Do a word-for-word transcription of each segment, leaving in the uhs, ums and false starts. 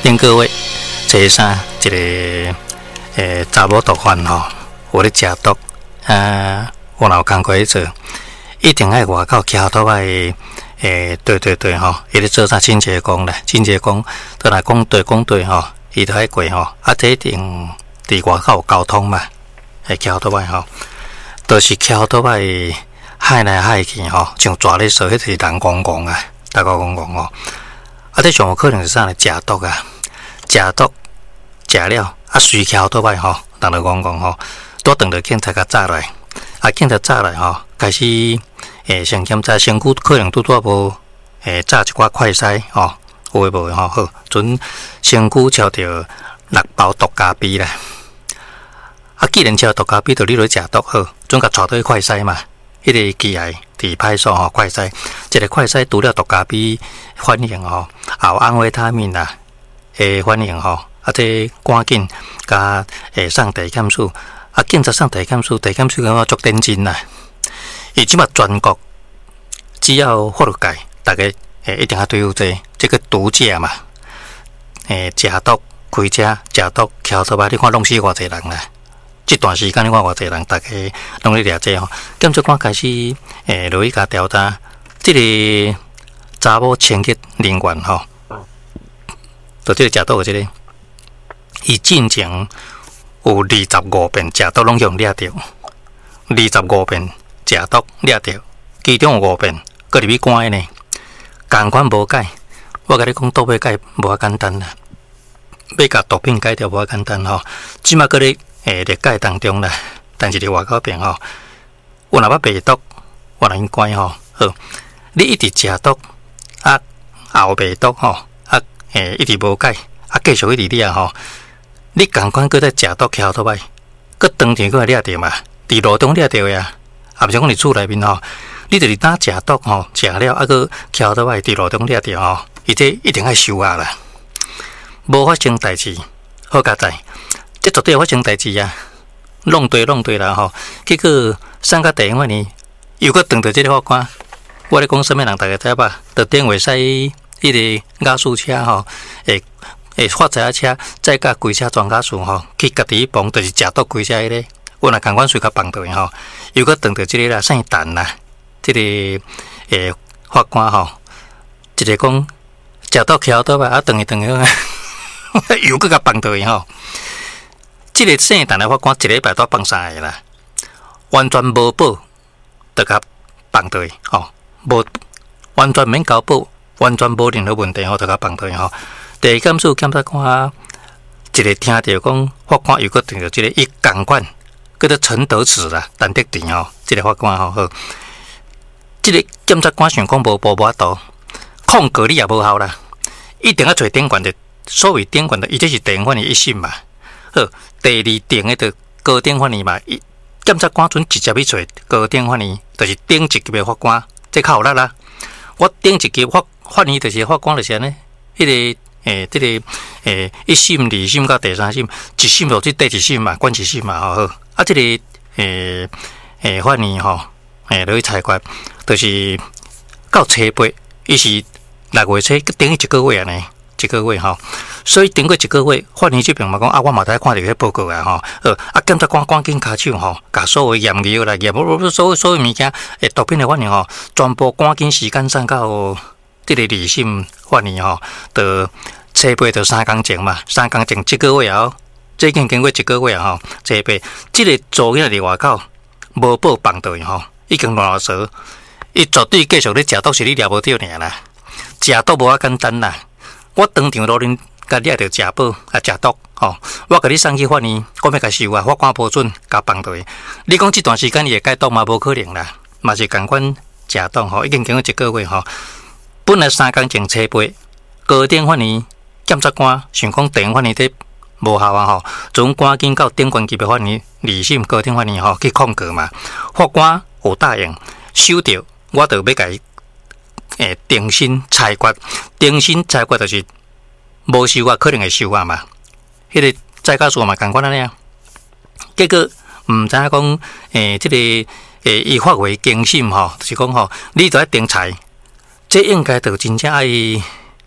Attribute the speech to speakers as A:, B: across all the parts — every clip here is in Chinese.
A: 因各位，这啥一个诶查某毒贩吼，有咧食毒啊，我若有工课做，一定爱外口徛倒来诶，对对对吼，伊咧做啥清洁工咧？清洁工倒来讲对讲对吼，伊就爱过吼，啊，这一定伫外口有交通嘛，会徛倒来吼，都、就是徛倒来海来海去吼，像抓咧说，迄是人公公啊，大家公公吼。啊，这上有可能是啥咧？食毒啊，食毒食了啊，随徛倒来吼，人就讲讲吼，拄等着警察甲抓来，啊，警察抓来吼，开始诶，先检查身躯可能拄拄无诶，炸一寡快筛吼，有诶无诶吼，好，准身躯超着六包毒咖啡啦。啊，既然超毒咖啡，就你落食毒好，准甲带倒去快筛嘛。迄个机械伫派出所吼快筛，一个快筛除了毒咖啡反应吼，也有安慰他命啦，诶反应吼，啊这赶紧甲诶送地检署，啊警察送地检署，地检署感觉足认真啦。伊即马全国只要法律界，大家诶一定要对付这这个毒驾嘛，诶食毒开车食毒徛倒来，你看弄死偌济人啦。这段时间你看偌济人，大家拢咧掠这吼，检察官开始诶落去甲调查，这个查某清洁人员吼，就这个食毒的这个，伊进前有二十五遍食毒拢用掠着，二十五遍食毒掠着，其中有五遍搁入去关的呢，共款无改。我甲你讲，毒要改无遐简单啦，要甲毒品改掉无遐简单吼，即马搁咧。诶，列界当中啦，但是伫外口边吼，我若要卖毒，我若应该吼，好，你一直食毒，啊，后卖毒吼，啊，诶，一直无改，啊，继续一直掠吼，你共款搁在食毒徛倒来，搁当天搁来掠着嘛，伫路中掠着呀，啊，毋是讲伫厝内面吼，你就是当食毒吼，食了啊，搁徛倒来伫路中掠着吼，伊这一定爱收啊啦，无发生代志，好佳哉。这绝对有发生代志啊！弄对弄对啦吼，结果送到地方呢，又搁撞到这个法官。我咧讲什么人大家知吧？就电话使迄个驾驶车吼，诶诶，发财车再甲规车装驾驶吼，去家己帮，就是食到规车迄个。我若共阮随甲放倒去吼，又搁撞到这个啦，姓陈啦，这个诶法官吼，一个讲食到徛倒吧，啊，撞去撞去，又搁甲放倒去吼。这个姓陈的法官一礼拜都放三个啦，完全无保，就甲放倒去吼，无完全免交保，完全无任何问题吼，就甲放倒去吼。地检署检察官一个听到讲法官又搁定着这个一共款，叫做陈德慈啦，陈德田吼，这个法官吼好，这个检察官想讲无无法度，控告你也无效啦，一定要找典管的，所谓典管的，伊这是地方的一审嘛。好，第二定的就高等法院嘛，检察官准直接去找高等法院，就是顶一级的法官，这较有力啦。我顶一级法法院就是法官就是安尼，迄、那个诶，这个诶一审、二审到第三审，一审就去第一审嘛，管一审嘛，吼好。啊，这个诶诶法院吼，诶落去裁决，就是到初八，伊是六月初等于一个月安尼。一个月吼，所以经过一个月，法院这边嘛讲啊，我嘛在看到迄报告啊吼，呃啊，检察官赶紧卡手吼，甲所有验尿啦、验所有所有物件，诶，毒品的反应吼，全部赶紧时间送到这个二审法院吼，到初八到三工前嘛，三工前一个月后，最近经过一个月吼，初八，这个做囝伫外口无报放倒去吼，已经乱说，伊绝对继续咧食毒，是你抓无着尔啦，食毒无遐简单啦。我当场路人甲掠着食饱啊食毒吼，我甲你送去法院，我要甲收啊，法官无准甲放倒去。你讲这段时间你会解毒嘛？无可能啦，嘛是共款食毒吼，已经经过一个月吼。本来三工前初八，高等法院检察官想讲地方法院这无效啊吼，总赶紧到顶关级别法院二审高等法院吼去控告嘛。法官有答应收着，我就要甲伊。诶，重新裁决，重新裁决就是无收啊，可能会收啊嘛。迄、那个再告诉我嘛，共款安尼啊。结果毋知影讲，诶，这个诶，依法为经审吼，就是讲吼，你就要定裁，这应该就真正爱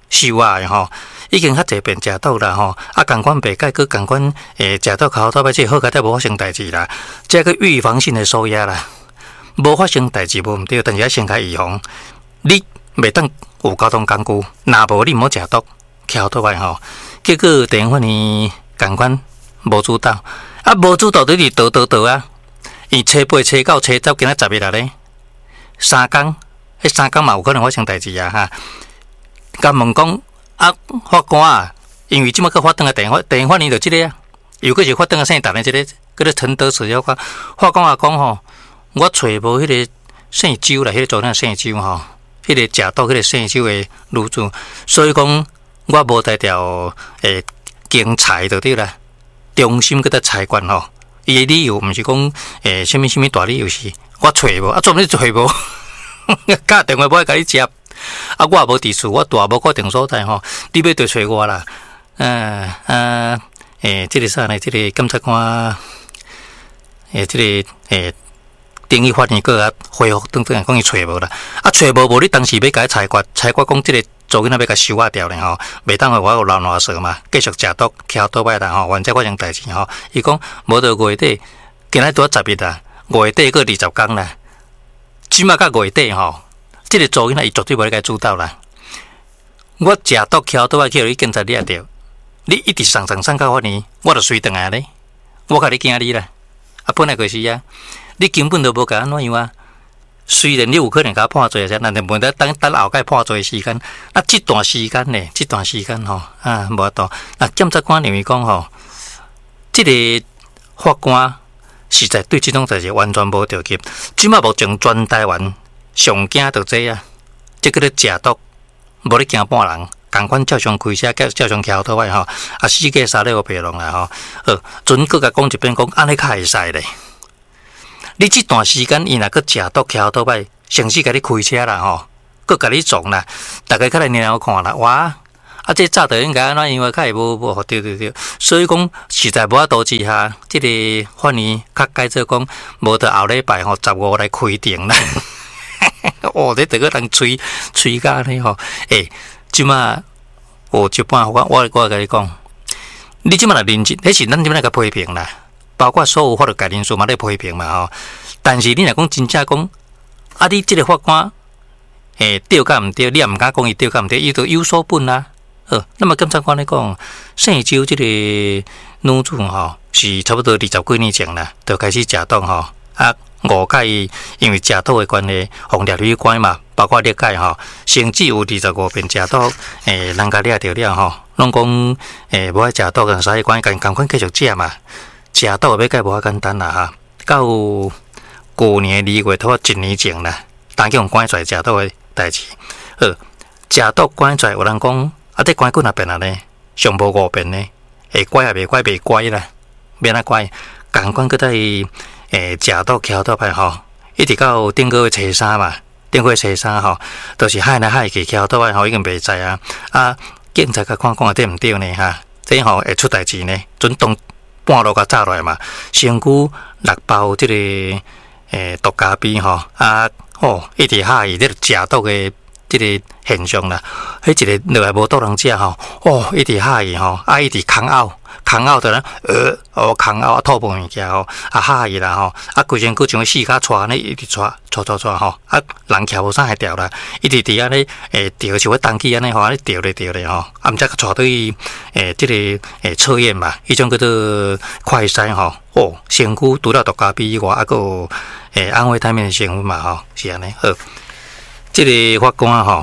A: 收啊的吼，已经较济遍食毒啦吼，啊，共款白解，佮共款诶食毒口头摆，即好佳才无发生代志啦，即个预防性的收押啦，无发生代志无毋对，但是要先开预防。你袂当有交通工具，若无你毋好食毒，口头摆吼，结果电影法院共款无主导，啊，无主导就是倒倒倒啊，伊初八、初九、初十，今仔十日啊咧，三工，迄三工嘛有可能发生代志啊哈。甲问讲啊，法官啊，因为即摆个发登个电话，电话呢就即个啊，又个是发登个姓陈的即个，叫做陈德慈了法法官也讲吼，我找无迄个姓周啦，迄个做那姓周吼，迄个食到迄个姓周的女子，所以讲我无代表诶经裁就对啦，中心搁在裁决吼，伊的理由毋是讲诶什物什物大理由是，我找无啊，做咩找无？打电话无爱甲你接。啊，我也无伫厝，我住也无固定所在吼。你要对找我啦，嗯啊，诶，即、这个啥呢？即、这个检察官，诶，即、这个诶，定义法院个啊恢复等等，讲伊找无啦。啊，找无无，你当时要甲伊裁决，裁决讲即个做囡仔要甲收押掉咧吼，袂当互我有老烂说嘛，继续食毒，徛倒摆啦吼，原则发生代志吼。伊讲无到月底，今仔拄啊十日啦，月底个二十工啦，即马到月底吼。这个做囡仔伊绝对无咧甲主导啦。我食毒徛倒啊，去互你警察抓着，你一直上上上到法院，我就随转来咧。我甲你惊你啦，啊，本来就是啊，你根本都无甲安怎样啊。虽然你有可能甲判罪些，但是问题等等后盖判罪时间，啊，这段时间呢，这段时间吼啊，无法度。啊，检察官认为讲吼，这个法官实在对这种代志完全无着急。即马目前全台湾。上惊就这啊，即个咧食毒，无咧惊半人，共款照常开车，照常徛倒摆吼，啊，世界三了白龙啦吼，呃，准佮甲讲一遍讲，安尼较会使咧。你这段时间伊若佮食毒徛倒摆，甚至甲你开车啦吼，佮甲你撞啦，大家较来念好看啦，哇！啊，这早就应该安怎，因为较会无无对对对，所以讲实在无法度之下，即、这个法院较改做讲，无到后礼拜吼十五来开庭啦。哦，你这个人吹吹甲呢吼，诶，即马有一半我我我甲你讲，你即马来认真，迄是咱即马个批评啦，包括所有法律界人士嘛咧批评嘛吼。但是你若讲真正讲，啊，你即个法官，诶，对甲毋对，你也毋敢讲伊对甲毋对，伊就有所本啦。呃，那么检察官咧讲，姓周即个女子吼，是差不多二十几年前啦，就开始食毒吼，啊。误解伊因为食毒的关系，互掠入关嘛，包括掠解吼，甚至有二十五遍食毒，诶，人家掠着了吼，拢讲诶无爱食毒个，所以关共共款继续食嘛，食毒要解无遐简单啦哈。到旧年二月头一年前啦，当叫关出来食毒的代志，呃，食毒关出来有人讲啊，得关几若遍啊呢？上无五遍呢，会乖也袂乖，袂乖啦，免啊乖，共款搁在。诶，食到徛到歹吼，一直到顶个月初三嘛，顶个月初三吼，都是海来海去徛到歹吼，已经袂知啊。啊，警察甲看看对毋对呢？哈，这吼会出代志呢。准当半路甲炸落来嘛，身躯六包即、这个诶毒咖啡吼，啊，哦，一直海伊咧食毒的即个现象啦。迄一个落来无多人食吼，哦，一直海伊吼，啊，一直空拗。空拗的人，呃，哦，空拗啊，吐无物件吼，啊，吓伊啦吼，啊，规身躯像四脚带呢，一直带，带带带吼，啊，人徛无啥会掉啦，一直伫安尼，诶，掉像迄当机安尼吼，安尼掉咧掉咧吼，啊，毋则带对伊，诶，即、这个诶测验嘛，迄种叫做快筛吼，哦，身躯除了毒咖啡以外，啊，佫有诶安慰他们的成分嘛吼，是安尼，好，即、这个法官吼，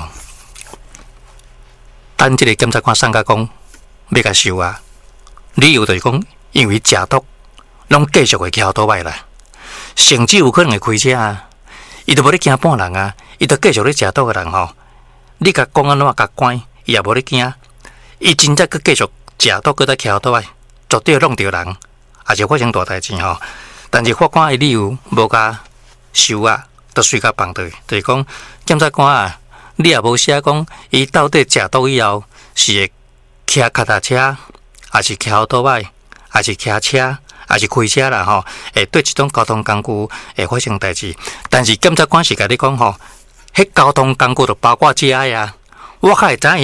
A: 等即个检察官送甲讲要甲收啊。理由就是讲，因为食毒，拢继续会徛倒摆啦，甚至有可能会开车啊。伊都无咧惊半人啊，伊都继续咧食毒的人吼。你甲讲安怎甲关，伊也无咧惊。伊真正佮继续食毒，佮在徛倒摆，绝对弄着人，也是发生大代志吼。但是法官的理由无甲收啊，都随甲放对，就是讲检察官啊，你也无写讲，伊到底食毒以后是会骑脚踏车。还是徛倒摆，还是骑车，还是开车啦吼，会对一种交通工具会发生代志。但是检察官是甲你讲吼，迄交通工具就包括遮呀。我较会知伊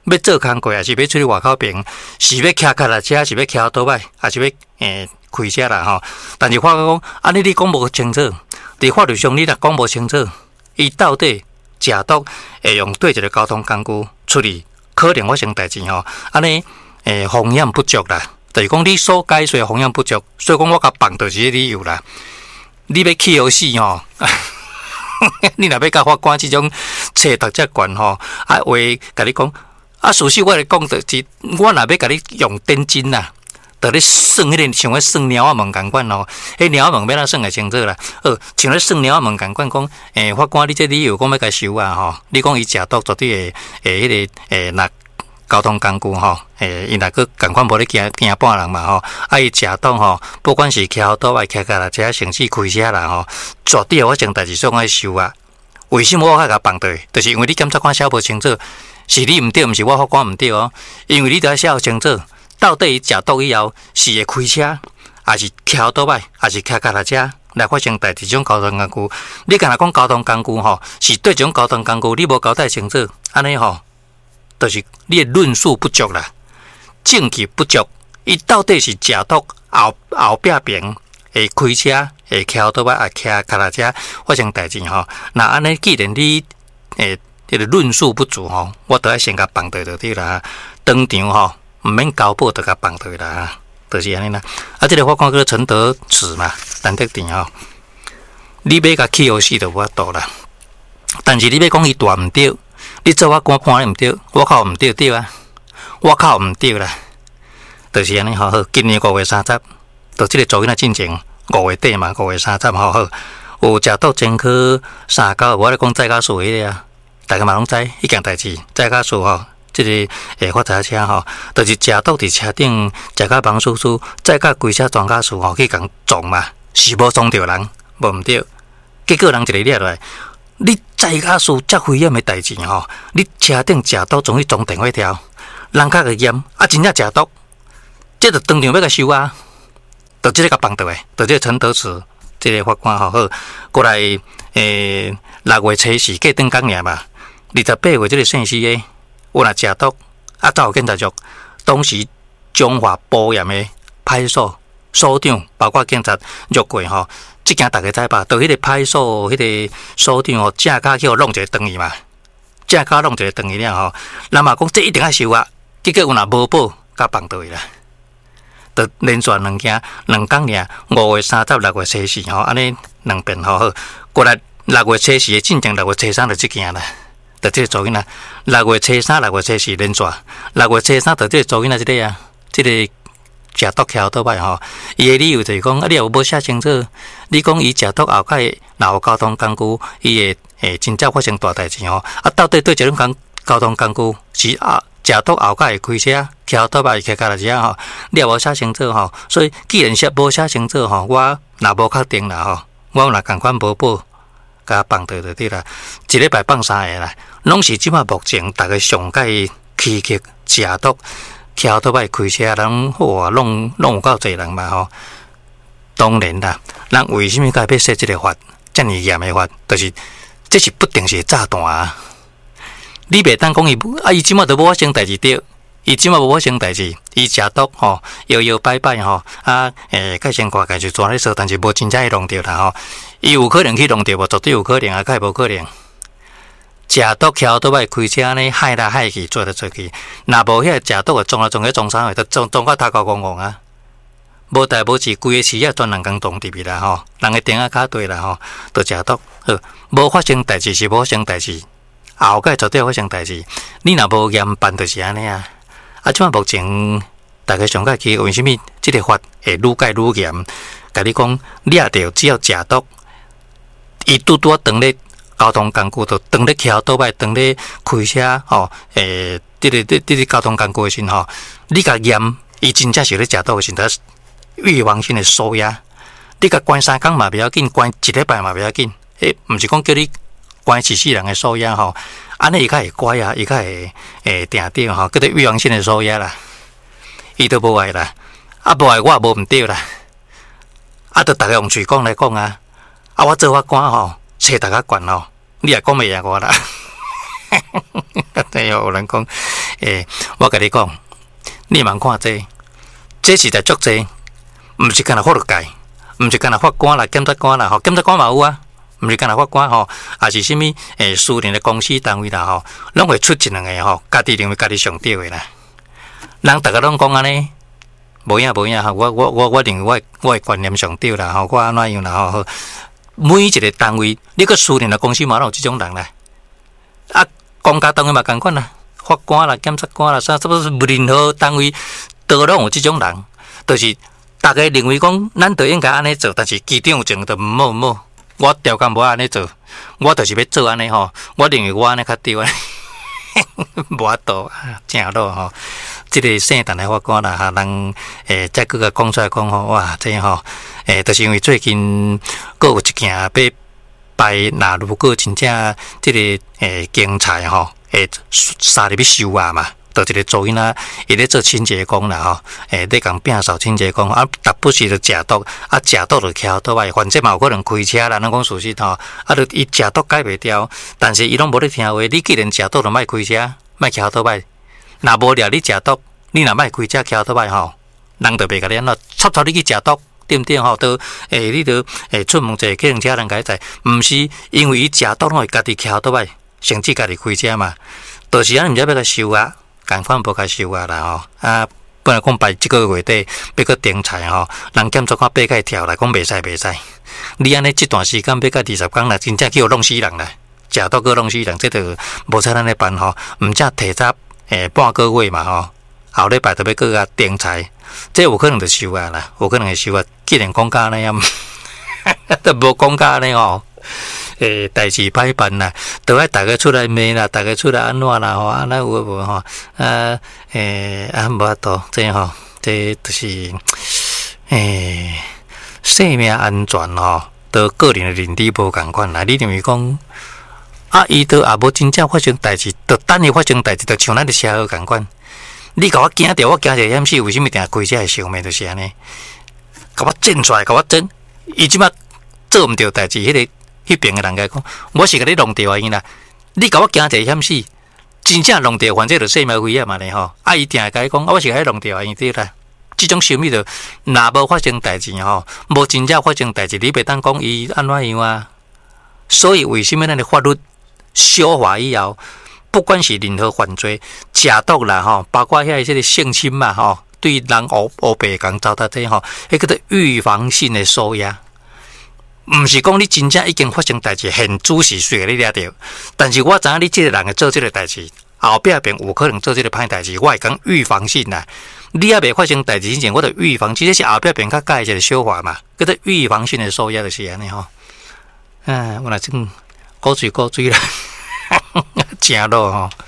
A: 要做工课，还是要出去外口边，是要骑脚踏车，是要骑倒摆，还是要诶开车啦吼。但是法官讲，安尼你讲无清楚，伫法律上你若讲无清楚，伊到底食毒会用对一个交通工具处理可能发生代志吼，安尼诶风险不足啦。就是讲你所解释风险不足，所以讲我甲放就是这理由啦。你要气好死吼，你若要甲法官即种切读遮悬吼，啊话甲你讲，啊事实我来讲就是，我若要甲你用点金啦，就咧算迄个像咧算猫仔门共款吼，迄猫仔门要哪算会清楚啦？呃，像咧算猫仔门共款讲，诶、欸，法官你这理由讲要甲收啊吼，你讲伊食毒绝对会诶，迄、那个诶，若、欸、交通工具吼，诶，伊若个共款无咧惊惊半人嘛吼，啊伊食毒吼，不管是骑倒来骑脚踏车，甚至开车啦吼，绝对有发生代志，所以爱收啊。为什么我较甲放对？就是因为你检察官写无清楚，是你毋对，毋是我法官毋对哦。因为你都要写清楚，到底伊食毒以后是会开车，还是骑倒摆，还是骑脚踏车来发生代志？这种交通工具，你敢若讲交通工具吼，是对这种交通工具你无交代清楚，安尼吼。就是你的论述不足啦，证据不足。伊到底是食毒后后壁边会开车，会骑倒摆，啊骑脚踏车发生代志吼？那安尼，既然你诶迄个论述不足吼，我都要先甲放对就对啦。当场吼，毋免交保，就甲放对啦，就是安尼啦。啊，这个法官叫陈德慈嘛，陈德典吼，你要甲气死就无法度啦。但是你要讲伊大毋对。你做我官判你毋对，我靠毋对对啊，我靠毋对啦，就是安尼好好。今年五月三十，就即个做囡仔进前五月底嘛，五月三十好好。有食到前科三九，我咧讲载驾数迄个啊，大家嘛拢知迄件代志。载驾数吼，即、这个诶发财车吼，就是食到伫车顶，食甲忙叔叔，载甲规车装驾数吼去共撞嘛，是无撞着人，无毋对。结果人一个掠落来。你载驾数遮危险的代志吼，你车顶食毒总去装电火条，人较会严，啊真正食毒，这就当场要甲收啊，就即个甲放倒诶，就即个陈德慈，即个法官吼好，过来诶六月初四过登讲尔嘛，二十八月即个姓氏诶，有若食毒，啊早有警察局，当时中华保严诶派出所所长，包括警察入过吼。即件大家知吧？到迄个派出所，迄、那个所长吼，正脚去互弄一个断去嘛，正脚弄一个断去了吼。人嘛讲这一定要收啊，结果有若无报，甲放倒去啦。就连续两件两工尔，五月三十、六月初四吼，安尼两遍吼好。过来六月初四，进前六月初三就即件啦，就即个做囡仔。六月初三、六月初四连续，六月初三就即个做囡仔即个啊，即、这个。食毒徛倒摆吼，伊诶理由就是讲，啊，你若有无写清楚，你讲伊食毒后盖若有交通工具，伊会诶真正发生大代志吼。啊，到底对这种工交通工具是啊食毒后盖会开车、徛倒摆、骑脚踏车吼，你若无写清楚吼，所以既然写无写清楚吼，我若无确定啦吼，我若共款无报，甲放倒就对啦。一礼拜放三个啦，拢是即摆目前大家上界欺客食毒。骑倒摆开车人好啊，拢拢有够侪人嘛吼。当然啦，人为什么该要设即个法，遮尔严的法？就是这是不定时炸弹啊！你袂当讲伊啊，伊即马都无发生代志对，伊即马无发生代志，伊食毒吼，摇摇摆摆吼，啊诶，甲先挂家就抓咧说，但是无真正去弄着啦吼。伊有可能去弄着无？绝对有可能啊，该无可能。食毒徛倒摆开车呢，害来害去，做来做去。若无遐食毒个撞来撞去撞啥货，就撞撞到头壳戆戆啊！无代无志，规个市也专人工撞入去啦吼，人个顶啊卡对啦吼，都食毒。好，无发生代志是无发生代志，后盖绝对发生代志。你若无严办，就是安尼啊。啊，即摆目前大家上界去，为虾米即个法会愈改愈严？甲你讲，掠着只要食毒，伊拄拄啊当咧。交通工具就当咧徛倒摆，当咧开车吼，诶、欸，这个这这个交通工具的时吼，你甲验，伊真正是咧食毒的时，得预防性的收押。你甲关三工嘛不要紧，关一礼拜嘛不要紧。诶，毋是讲叫你关一世人的收押吼，安尼伊较会乖啊，伊较会诶定定吼，叫做预防性的收押啦。伊都无爱啦，啊无爱我也无毋对啦，啊，着逐个用嘴讲来讲啊，啊我做法官吼，找大家管吼。你也讲袂赢我啦，对哦，有人讲， 诶，我甲你讲，你茫看这，这是在足济，毋是干那法律界，毋是干那法官啦、检察官啦，吼，检察官嘛有啊，毋是干那法官吼，也是啥物诶私人的公司单位啦，吼，拢会出一两个吼，家己认为家己上对的啦。人逐个拢讲安尼，无影无影吼，我我我我认为我我的观念上对啦，吼，我安怎样啦吼，每一个单位，你个私人的公司嘛，拢有即种人啦，啊，公家单位嘛共款啦。法官啦、检察官啦，啥什么任何单位都拢有即种人，就是大家认为讲，咱就应该安尼做，但是机长有情就毋好毋好，我条件无安尼做，我就是要做安尼吼，我认为我安尼较对啊，无法度啊，正咯吼。即、这个姓陈的法官啦，哈人诶，再搁个讲出来讲吼，哇，这吼诶，就是因为最近搁有一件要摆，那如果真正即、这个诶警察吼。诶，杀入去收啊嘛，就一个做囡仔，伊咧做清洁工啦吼，诶，咧共摒扫清洁工，啊，达不时就食毒，啊，食毒就徛倒摆，反正嘛有可能开车啦，咱讲事实吼，啊，就伊食毒改袂掉，但是伊拢无咧听话，你既然食毒就莫开车，莫徛倒摆，若无了你食毒，你若莫开车徛倒摆吼，人就袂甲你安怎，插插你去食毒。对不对吼？都诶，你都诶出门坐计程车人家在，毋是因为伊食毒拢会家己徛倒摆。甚至家己开车嘛，就是安毋知要甲收啊，共款无甲收啊啦吼。啊，本来讲摆即个月底要个订菜吼，人检察官爬起跳来讲袂使袂使。你安尼即段时间要甲二十天啦，真正叫弄死人啦，食到个弄死人，这就无采咱咧办吼。毋则提早诶半个月嘛吼，后礼拜就要个啊订菜，这有可能就收啊啦，有可能会收啊。既然讲甲安尼啊，都无讲甲安尼吼。诶，代志歹办啦，都爱大家出来骂啦，大家出来安怎啦吼，安那有无吼？啊，诶，啊无法度，这吼，这就是诶，生命安全吼，都个人的认知无共款啦。你认为讲啊，伊都也无真正发生代志，都等伊发生代志，就像咱的社会共款。你甲我惊着，我惊着险死，为什么定开车会烧灭？就是安尼，甲我整出来，甲我整，伊即马做毋着代志，迄、那个。迄边的人家讲，我是甲你弄掉啊！伊啦，你甲我惊一个险死，真正弄掉，反正就生命危险嘛咧吼。啊，伊定会甲伊讲，我是甲你弄掉啊！伊对啦，即种想法就若无发生代志吼，无真正发生代志，你袂当讲伊安怎样啊？所以为什么咱的法律修法以后，不管是任何犯罪，食毒啦吼，包括遐些个性侵嘛吼，对人黑黑白共糟蹋这吼，迄个叫预防性的收押。毋是讲你真正已经发生代志，现主是随你掠着，但是我知影你这个人会做这个代志，后壁边有可能做这个歹代志，我会讲预防性啦。你还未发生代志之前，我就预防，这是后壁边较改一个说法嘛，叫做预防性的收押就是安尼吼。啊，我来真鼓嘴鼓嘴啦，正咯吼。